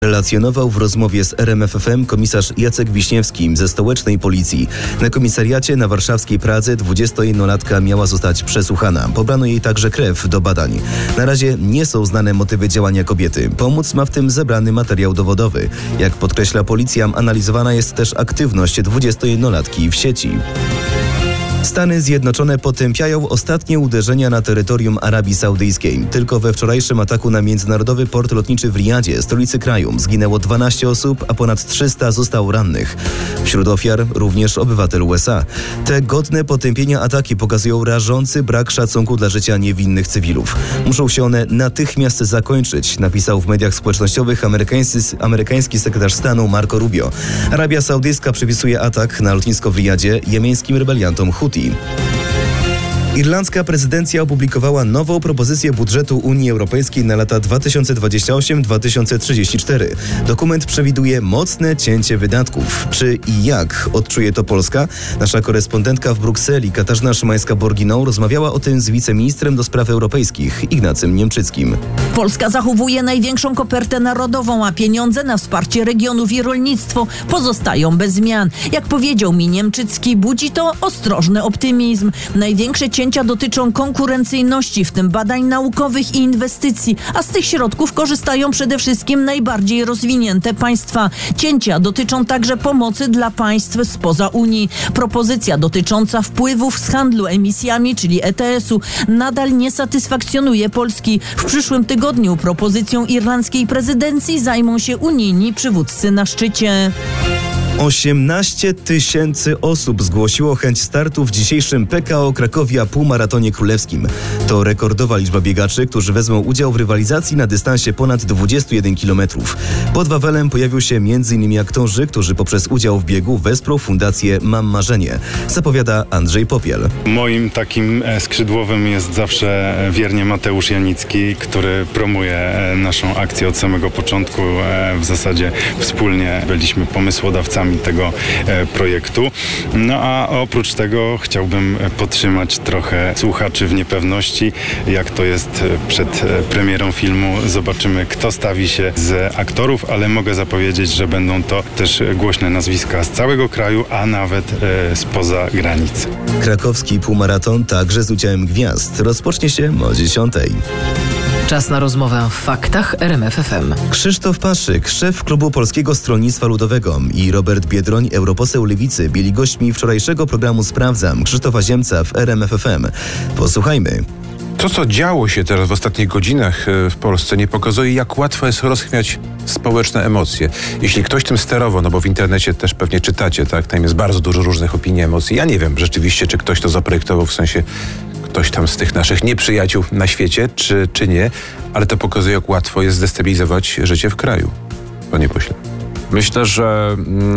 Relacjonował w rozmowie z RMFFM komisarz Jacek Wiśniewski ze stołecznej policji. Na komisariacie na warszawskiej Pradze 21-latka miała zostać przesłuchana. Pobrano jej także krew do badań. Na razie nie są znane motywy działania kobiety. Pomóc ma w tym zebrany materiał dowodowy. Jak podkreśla policja, analizowana jest też aktywność 21-latki w sieci. Stany Zjednoczone potępiają ostatnie uderzenia na terytorium Arabii Saudyjskiej. Tylko we wczorajszym ataku na międzynarodowy port lotniczy w Riyadzie, stolicy kraju, zginęło 12 osób, a ponad 300 zostało rannych. Wśród ofiar również obywatel USA. Te godne potępienia ataki pokazują rażący brak szacunku dla życia niewinnych cywilów. Muszą się one natychmiast zakończyć, napisał w mediach społecznościowych amerykański sekretarz stanu Marco Rubio. Arabia Saudyjska przypisuje atak na lotnisko w Riyadzie jemeńskim rebeliantom Huti. Irlandzka prezydencja opublikowała nową propozycję budżetu Unii Europejskiej na lata 2028-2034. Dokument przewiduje mocne cięcie wydatków. Czy i jak odczuje to Polska? Nasza korespondentka w Brukseli, Katarzyna Szymańska-Borginą, rozmawiała o tym z wiceministrem do spraw europejskich, Ignacym Niemczyckim. Polska zachowuje największą kopertę narodową, a pieniądze na wsparcie regionów i rolnictwo pozostają bez zmian. Jak powiedział mi Niemczycki, budzi to ostrożny optymizm. Największe cięcia dotyczą konkurencyjności, w tym badań naukowych i inwestycji, a z tych środków korzystają przede wszystkim najbardziej rozwinięte państwa. Cięcia dotyczą także pomocy dla państw spoza Unii. Propozycja dotycząca wpływów z handlu emisjami, czyli ETS-u, nadal nie satysfakcjonuje Polski. W przyszłym tygodniu propozycją irlandzkiej prezydencji zajmą się unijni przywódcy na szczycie. 18 000 osób zgłosiło chęć startu w dzisiejszym PKO Cracovia Półmaratonie Królewskim. To rekordowa liczba biegaczy, którzy wezmą udział w rywalizacji na dystansie ponad 21 km. Pod Wawelem pojawią się m.in. aktorzy, którzy poprzez udział w biegu wesprą fundację Mam Marzenie. Zapowiada Andrzej Popiel. Moim takim skrzydłowym jest zawsze wiernie Mateusz Janicki, który promuje naszą akcję od samego początku. W zasadzie wspólnie byliśmy pomysłodawcami tego projektu. No a oprócz tego chciałbym podtrzymać trochę słuchaczy w niepewności, jak to jest przed premierą filmu. Zobaczymy, kto stawi się z aktorów, ale mogę zapowiedzieć, że będą to też głośne nazwiska z całego kraju, a nawet spoza granic. Krakowski półmaraton także z udziałem gwiazd rozpocznie się o 10:00. Czas na rozmowę w faktach RMF FM. Krzysztof Paszyk, szef klubu Polskiego Stronnictwa Ludowego, i Robert Biedroń, europoseł Lewicy, byli gośćmi wczorajszego programu Sprawdzam Krzysztofa Ziemca w RMF FM. Posłuchajmy. To, co działo się teraz w ostatnich godzinach w Polsce, nie pokazuje, jak łatwo jest rozchwiać społeczne emocje. Jeśli ktoś tym sterował, no bo w internecie też pewnie czytacie, tak? Tam jest bardzo dużo różnych opinii, emocji. Ja nie wiem rzeczywiście, czy ktoś to zaprojektował, w sensie ktoś tam z tych naszych nieprzyjaciół na świecie, czy nie, ale to pokazuje, jak łatwo jest zdestabilizować życie w kraju. Panie pośle. Myślę, że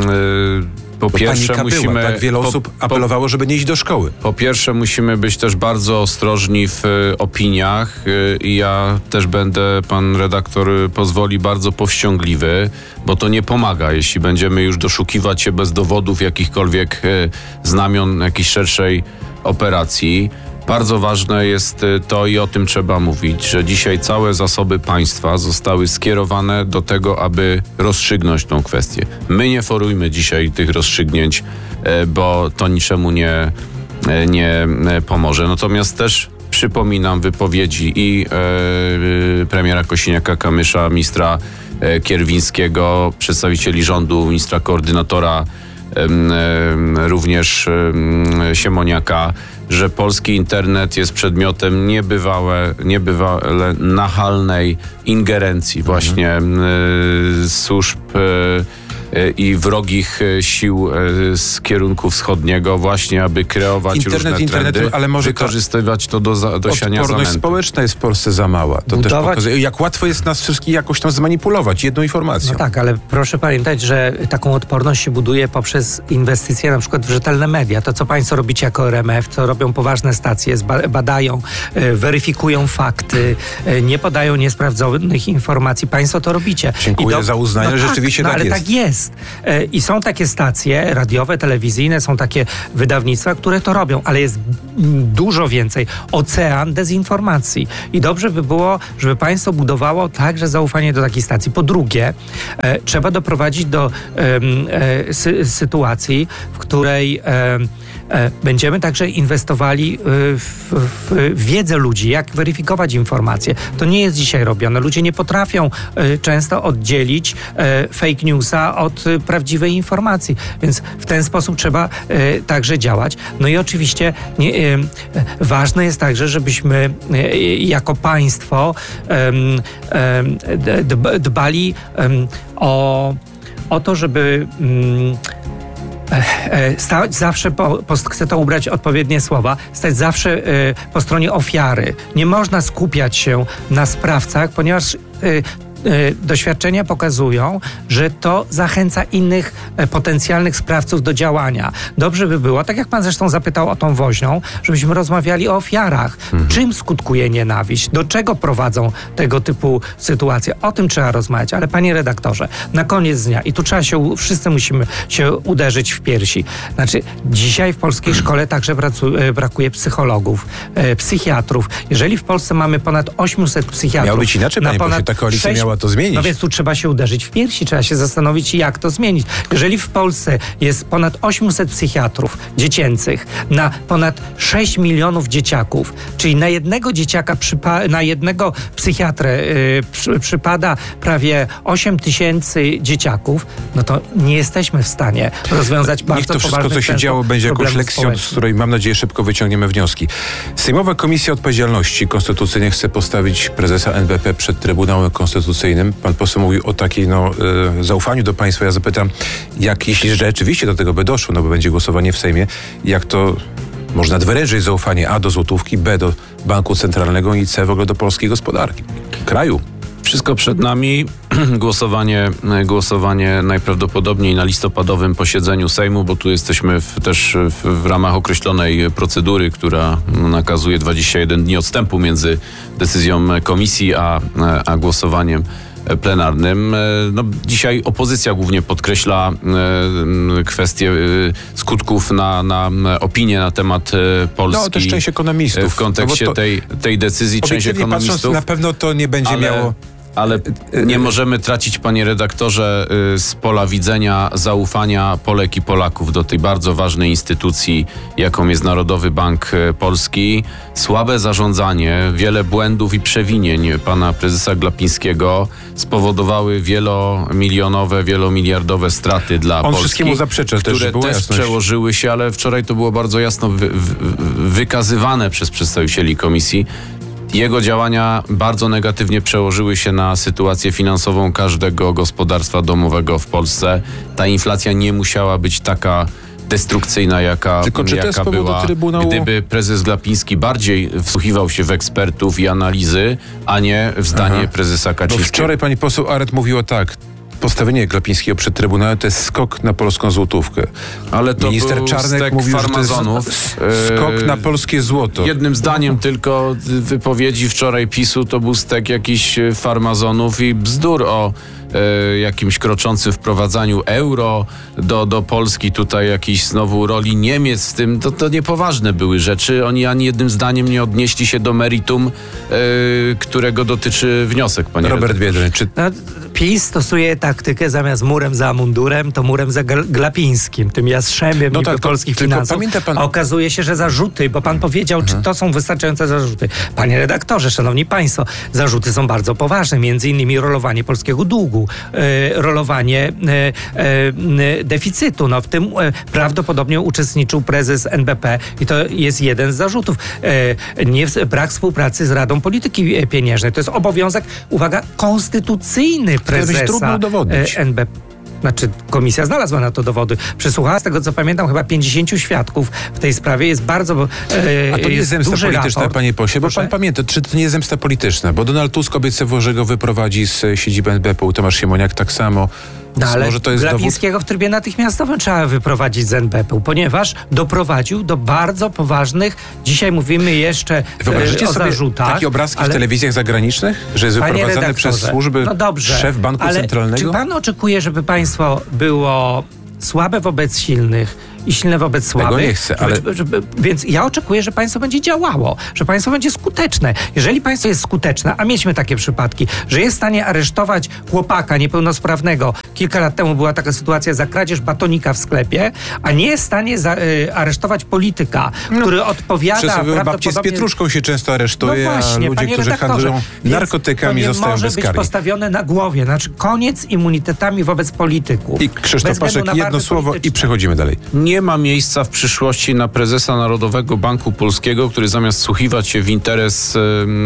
po pierwsze musimy... Tak wiele osób apelowało, żeby nie iść do szkoły. Po pierwsze musimy być też bardzo ostrożni w opiniach i ja też będę, pan redaktor pozwoli, bardzo powściągliwy, bo to nie pomaga, jeśli będziemy już doszukiwać się bez dowodów jakichkolwiek znamion jakiejś szerszej operacji. Bardzo ważne jest to i o tym trzeba mówić, że dzisiaj całe zasoby państwa zostały skierowane do tego, aby rozstrzygnąć tą kwestię. My nie forujmy dzisiaj tych rozstrzygnięć, bo to niczemu nie pomoże. Natomiast też przypominam wypowiedzi i premiera Kosiniaka-Kamysza, ministra Kierwińskiego, przedstawicieli rządu, ministra koordynatora również Siemoniaka, że polski internet jest przedmiotem niebywale nachalnej ingerencji właśnie służb i wrogich sił z kierunku wschodniego właśnie, aby kreować różne trendy, ale może wykorzystywać to do siania zamętu. Odporność społeczna jest w Polsce za mała. To też pokazuje, jak łatwo jest nas wszystkich jakoś tam zmanipulować jedną informacją. No tak, ale proszę pamiętać, że taką odporność się buduje poprzez inwestycje na przykład w rzetelne media. To, co państwo robicie jako RMF, co robią poważne stacje, badają, weryfikują fakty, nie podają niesprawdzonych informacji. Państwo to robicie. Dziękuję za uznanie, że rzeczywiście tak jest. Ale tak jest. jest. I są takie stacje radiowe, telewizyjne, są takie wydawnictwa, które to robią, ale jest dużo więcej. Ocean dezinformacji. I dobrze by było, żeby państwo budowało także zaufanie do takiej stacji. Po drugie, trzeba doprowadzić do sytuacji, w której będziemy także inwestowali w wiedzę ludzi, jak weryfikować informacje. To nie jest dzisiaj robione. Ludzie nie potrafią często oddzielić fake newsa od prawdziwej informacji. Więc w ten sposób trzeba także działać. No i oczywiście ważne jest także, żebyśmy jako państwo dbali o to, żeby stać zawsze, chcę to ubrać odpowiednie słowa, stać zawsze po stronie ofiary. Nie można skupiać się na sprawcach, ponieważ doświadczenia pokazują, że to zachęca innych potencjalnych sprawców do działania. Dobrze by było, tak jak pan zresztą zapytał o tą woźnią, żebyśmy rozmawiali o ofiarach. Czym skutkuje nienawiść? Do czego prowadzą tego typu sytuacje? O tym trzeba rozmawiać. Ale panie redaktorze, na koniec dnia, i tu wszyscy musimy się uderzyć w piersi. Znaczy, dzisiaj w polskiej szkole także brakuje psychologów, psychiatrów. Jeżeli w Polsce mamy ponad 800 psychiatrów... Miało być inaczej, panie pośle, ta koalicja miała to zmienić. No więc tu trzeba się uderzyć w piersi, trzeba się zastanowić, jak to zmienić. Jeżeli w Polsce jest ponad 800 psychiatrów dziecięcych na ponad 6 milionów dzieciaków, czyli na jednego dzieciaka, na jednego psychiatrę przypada prawie 8 tysięcy dzieciaków, no to nie jesteśmy w stanie rozwiązać bardzo poważnych. Niech to wszystko, co się działo, będzie jakąś lekcją, z której, mam nadzieję, szybko wyciągniemy wnioski. Sejmowa Komisja Odpowiedzialności Konstytucyjnej chce postawić prezesa NBP przed Trybunałem Konstytucyjnym. Pan poseł mówił o takiej zaufaniu do państwa. Ja zapytam, jeśli rzeczywiście do tego by doszło, no bo będzie głosowanie w Sejmie, jak to można nadwyrężyć zaufanie A do złotówki, B do Banku Centralnego i C w ogóle do polskiej gospodarki, kraju. Wszystko przed nami. Głosowanie najprawdopodobniej na listopadowym posiedzeniu Sejmu, bo tu jesteśmy też w ramach określonej procedury, która nakazuje 21 dni odstępu między decyzją komisji a głosowaniem plenarnym. No, dzisiaj opozycja głównie podkreśla kwestię skutków na opinię na temat Polski. No, też część ekonomistów. W kontekście tej decyzji część ekonomistów. Patrząc, na pewno to nie będzie miało... Ale nie możemy tracić, panie redaktorze, z pola widzenia zaufania Polek i Polaków do tej bardzo ważnej instytucji, jaką jest Narodowy Bank Polski. Słabe zarządzanie, wiele błędów i przewinień pana prezesa Glapińskiego spowodowały wielomilionowe, wielomiliardowe straty dla Polski. On wszystkiemu zaprzecza, które też przełożyły się, ale wczoraj to było bardzo jasno wykazywane przez przedstawicieli komisji. Jego działania bardzo negatywnie przełożyły się na sytuację finansową każdego gospodarstwa domowego w Polsce. Ta inflacja nie musiała być taka destrukcyjna, jaka była, gdyby prezes Glapiński bardziej wsłuchiwał się w ekspertów i analizy, a nie w zdanie prezesa Kaczyńskiego. Bo wczoraj pani poseł Aret mówiła tak: postawienie Glapińskiego przed Trybunałem to jest skok na polską złotówkę. Ale to minister Czarnek mówił, że to jest skok na polskie złoto. Jednym zdaniem tylko wypowiedzi wczoraj PiS-u to był stek jakichś farmazonów i bzdur o jakimś kroczącym wprowadzaniu euro do Polski, tutaj jakiejś znowu roli Niemiec w tym, to niepoważne były rzeczy. Oni ani jednym zdaniem nie odnieśli się do meritum, którego dotyczy wniosek, panie Robert Biedroń. PiS stosuje taktykę zamiast murem za mundurem, to murem za Glapińskim, tym jastrzębiem polskich finansów. A okazuje się, że zarzuty, bo pan powiedział, czy to są wystarczające zarzuty. Panie redaktorze, szanowni państwo, zarzuty są bardzo poważne, między innymi rolowanie polskiego długu, rolowanie deficytu. No, w tym prawdopodobnie uczestniczył prezes NBP i to jest jeden z zarzutów. Brak współpracy z Radą Polityki Pieniężnej. To jest obowiązek, uwaga, konstytucyjny prezesa NBP. Znaczy, komisja znalazła na to dowody. Przesłuchała, z tego co pamiętam, chyba 50 świadków w tej sprawie. Jest bardzo A to nie jest zemsta polityczna, raport. panie pośle, bo pan pamięta, czy to nie jest zemsta polityczna? Bo Donald Tusk obiecywał, że go wyprowadzi z siedziby NBP, Tomasz Siemoniak tak samo. No ale może to jest Glapińskiego w trybie natychmiastowym trzeba wyprowadzić z NBP-u, ponieważ doprowadził do bardzo poważnych, dzisiaj mówimy jeszcze Wyobraźcie o sobie zarzutach. takie obrazki w telewizjach zagranicznych, że jest wyprowadzany przez służby szef Banku Centralnego? Czy pan oczekuje, żeby państwo było słabe wobec silnych i silne wobec słabych? Tego nie chcę, ale... Więc ja oczekuję, że państwo będzie działało, że państwo będzie skuteczne. Jeżeli państwo jest skuteczne, a mieliśmy takie przypadki, że jest w stanie aresztować chłopaka niepełnosprawnego, kilka lat temu była taka sytuacja za kradzież batonika w sklepie, a nie jest w stanie aresztować polityka, który odpowiada prawdopodobnie... Babcie z pietruszką się często aresztuje, a ludzie, którzy handlują narkotykami, zostają bezkarni. To nie może być postawione na głowie. Znaczy koniec immunitetami wobec polityków. I Krzysztof Paszek, jedno słowo i przechodzimy dalej. Nie ma miejsca w przyszłości na prezesa Narodowego Banku Polskiego, który zamiast wsłuchiwać się w interes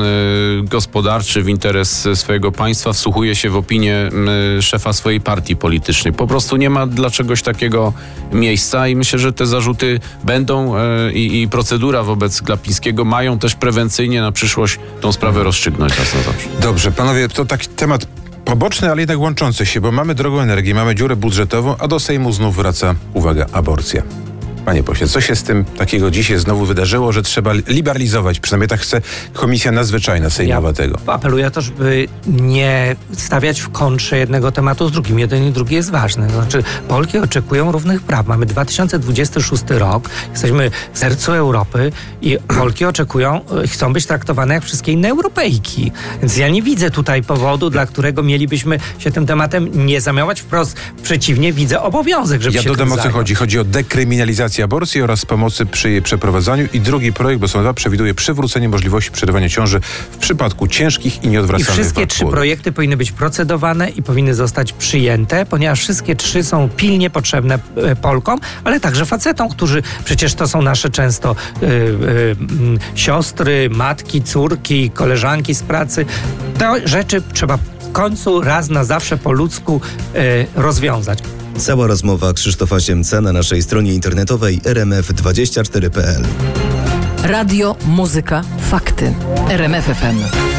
gospodarczy, w interes swojego państwa, wsłuchuje się w opinię szefa swojej partii politycznej. Po prostu nie ma dla czegoś takiego miejsca i myślę, że te zarzuty będą i procedura wobec Glapińskiego mają też prewencyjnie na przyszłość tą sprawę rozstrzygnąć raz na zawsze. Dobrze, panowie, to taki temat poboczny, ale jednak łączący się, bo mamy drogą energii, mamy dziurę budżetową, a do Sejmu znów wraca, uwaga, aborcja. Panie pośle, co się z tym takiego dzisiaj znowu wydarzyło, że trzeba liberalizować? Przynajmniej tak chce Komisja Nadzwyczajna Sejmowa tego. Apeluję to, żeby nie stawiać w kontrze jednego tematu z drugim. Jeden i drugi jest ważny. To znaczy, Polki oczekują równych praw. Mamy 2026 rok, jesteśmy w sercu Europy i Polki oczekują, chcą być traktowane jak wszystkie inne Europejki. Więc ja nie widzę tutaj powodu, dla którego mielibyśmy się tym tematem nie zajmować. Wprost przeciwnie, widzę obowiązek, żeby się tym dodam, o co zająć. chodzi. Chodzi o dekryminalizację aborcji oraz pomocy przy jej przeprowadzaniu i drugi projekt, bo są dwa, przewiduje przywrócenie możliwości przerywania ciąży w przypadku ciężkich i nieodwracalnych wad wszystkie trzy projekty powinny być procedowane i powinny zostać przyjęte, ponieważ wszystkie trzy są pilnie potrzebne Polkom, ale także facetom, którzy przecież to są nasze często siostry, matki, córki, koleżanki z pracy. Te rzeczy trzeba w końcu raz na zawsze po ludzku rozwiązać. Cała rozmowa Krzysztofa Siemca na naszej stronie internetowej rmf24.pl. Radio, muzyka, fakty. RMF FM.